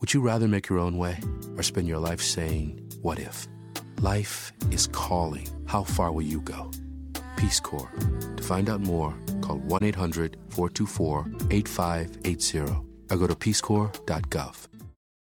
Would you rather make your own way or spend your life saying, what if? Life is calling. How far will you go? Peace Corps. To find out more, call 1-800-424-8580 or go to peacecorps.gov.